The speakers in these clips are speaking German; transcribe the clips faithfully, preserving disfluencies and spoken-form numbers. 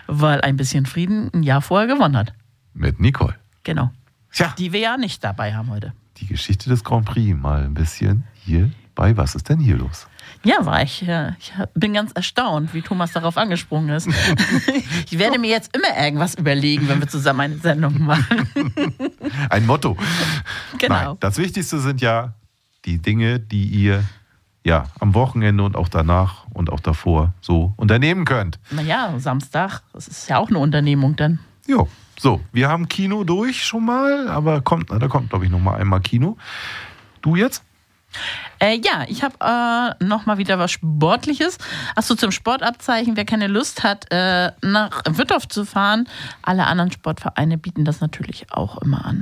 weil ein bisschen Frieden ein Jahr vorher gewonnen hat. Mit Nicole. Genau. Tja. Die wir ja nicht dabei haben heute. Die Geschichte des Grand Prix mal ein bisschen hier bei Was ist denn hier los? Ja, war ich. Ja, ich bin ganz erstaunt, wie Thomas darauf angesprungen ist. Ich werde mir jetzt immer irgendwas überlegen, wenn wir zusammen eine Sendung machen. Ein Motto. Genau. Nein, das Wichtigste sind ja die Dinge, die ihr ja am Wochenende und auch danach und auch davor so unternehmen könnt. Naja, Samstag, das ist ja auch eine Unternehmung dann. Jo, so, wir haben Kino durch schon mal, aber kommt, da kommt, glaube ich, noch mal einmal Kino. Du jetzt? Äh, ja, ich habe äh, noch mal wieder was Sportliches. Achso, zum Sportabzeichen. Wer keine Lust hat, äh, nach Wüttorf zu fahren, alle anderen Sportvereine bieten das natürlich auch immer an.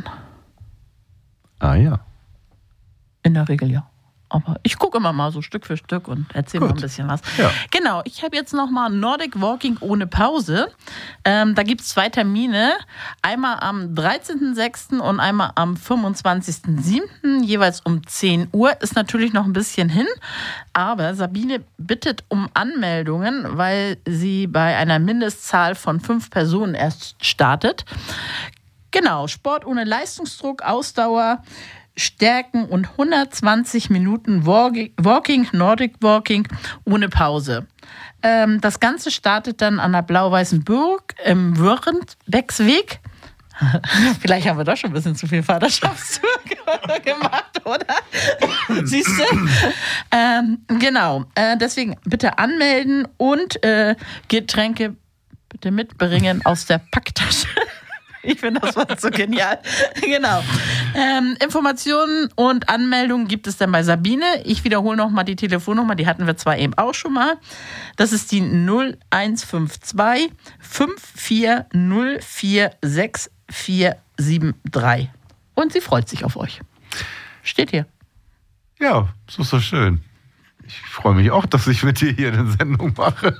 Ah ja. In der Regel ja. Aber ich gucke immer mal so Stück für Stück und erzähle mal ein bisschen was. Ja. Genau, ich habe jetzt noch mal Nordic Walking ohne Pause. Ähm, da gibt es zwei Termine. Einmal am dreizehnten sechsten und einmal am fünfundzwanzigsten siebten jeweils um zehn Uhr. Ist natürlich noch ein bisschen hin, aber Sabine bittet um Anmeldungen, weil sie bei einer Mindestzahl von fünf Personen erst startet. Genau, Sport ohne Leistungsdruck, Ausdauer, Stärken und hundertzwanzig Minuten Walking, Nordic Walking ohne Pause. Ähm, das Ganze startet dann an der Blau-Weißen Burg im Würrenbecksweg. Vielleicht haben wir doch schon ein bisschen zu viel Vaterschaftstour gemacht, oder? Siehst du? Ähm, genau. Äh, deswegen bitte anmelden und äh, Getränke bitte mitbringen aus der Packtasche. Ich finde das war so genial. Genau. Ähm, Informationen und Anmeldungen gibt es dann bei Sabine. Ich wiederhole nochmal die Telefonnummer, die hatten wir zwar eben auch schon mal. Das ist die null eins fünf zwei fünf vier null vier sechs vier sieben drei. Und sie freut sich auf euch. Steht hier. Ja, so ist so schön. Ich freue mich auch, dass ich mit dir hier eine Sendung mache.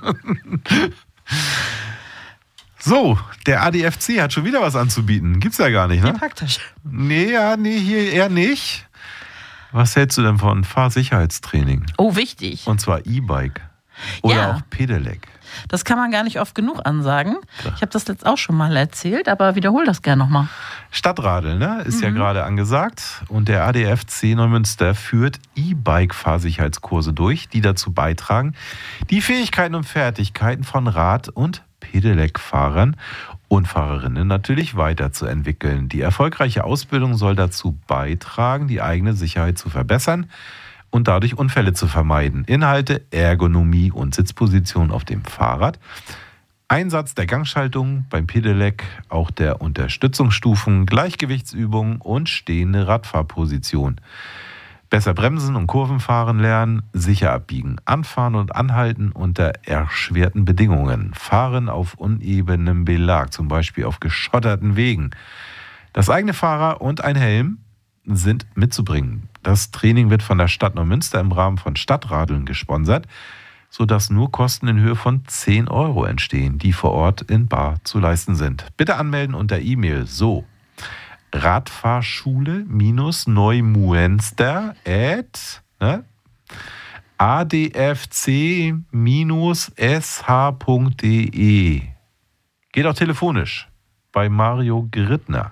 So, der A D F C hat schon wieder was anzubieten. Gibt's ja gar nicht, ne? Die Packtasche. Nee, ja, nee, hier eher nicht. Was hältst du denn von Fahrsicherheitstraining? Oh, wichtig. Und zwar E-Bike. Oder Ja. auch Pedelec. Das kann man gar nicht oft genug ansagen. Ich habe das letztes auch schon mal erzählt, aber wiederhol das gerne nochmal. Stadtradeln, ne? Ist mhm. ja gerade angesagt. Und der A D F C Neumünster führt E-Bike-Fahrsicherheitskurse durch, die dazu beitragen, die Fähigkeiten und Fertigkeiten von Rad- und Pedelec-Fahrern und Fahrerinnen natürlich weiterzuentwickeln. Die erfolgreiche Ausbildung soll dazu beitragen, die eigene Sicherheit zu verbessern und dadurch Unfälle zu vermeiden. Inhalte, Ergonomie und Sitzposition auf dem Fahrrad, Einsatz der Gangschaltung beim Pedelec, auch der Unterstützungsstufen, Gleichgewichtsübungen und stehende Radfahrposition. Besser bremsen und Kurven fahren lernen, sicher abbiegen, anfahren und anhalten unter erschwerten Bedingungen, fahren auf unebenem Belag, zum Beispiel auf geschotterten Wegen. Das eigene Fahrrad und ein Helm sind mitzubringen. Das Training wird von der Stadt Neumünster im Rahmen von Stadtradeln gesponsert, sodass nur Kosten in Höhe von zehn Euro entstehen, die vor Ort in bar zu leisten sind. Bitte anmelden unter E-Mail so Radfahrschule-Neumuenster at ne, a d f c s h punkt d e. Geht auch telefonisch bei Mario Grittner.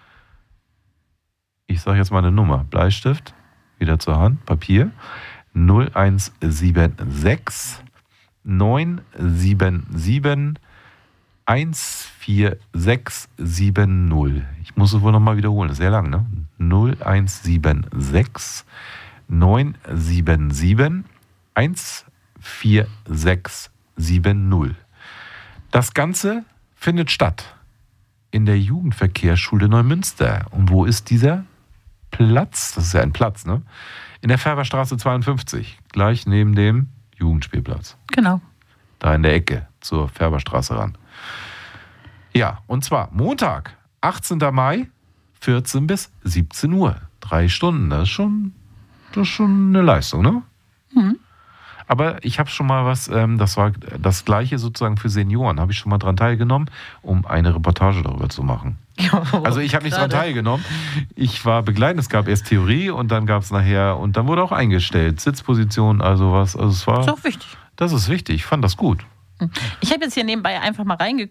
Ich sage jetzt mal eine Nummer. Bleistift, wieder zur Hand, Papier. null eins sieben sechs neun sieben sieben eins vier sechs sieben null. Ich muss es wohl nochmal wiederholen, das ist sehr lang, ne? null eins sieben sechs neun sieben sieben eins vier sechs sieben null. Das Ganze findet statt in der Jugendverkehrsschule Neumünster. Und wo ist dieser Platz? Das ist ja ein Platz, ne? In der Färberstraße zweiundfünfzig, gleich neben dem Jugendspielplatz. Genau. Da in der Ecke zur Färberstraße ran. Ja, und zwar Montag, achtzehnten Mai, vierzehn bis siebzehn Uhr. Drei Stunden, das ist schon, das ist schon eine Leistung, ne? Mhm. Aber ich habe schon mal was, ähm, das war das Gleiche sozusagen für Senioren, habe ich schon mal dran teilgenommen, um eine Reportage darüber zu machen. Ja, also ich habe nicht dran teilgenommen. Ich war begleitend, es gab erst Theorie und dann gab es nachher, und dann wurde auch eingestellt, Sitzposition, also was. Also es war, das ist auch wichtig. Das ist wichtig, ich fand das gut. Ich habe jetzt hier nebenbei einfach mal reinge-